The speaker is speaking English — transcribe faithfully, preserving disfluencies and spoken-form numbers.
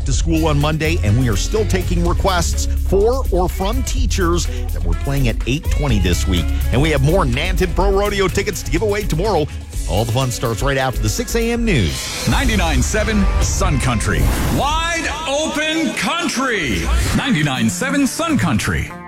to school on Monday, and we are still taking requests for or from teachers that we're playing at eight twenty this week. And we have more Nanton Pro Rodeo tickets to give away tomorrow. All the fun starts right after the six a.m. news. ninety-nine point seven Sun Country. Wide open country. ninety-nine point seven Sun Country.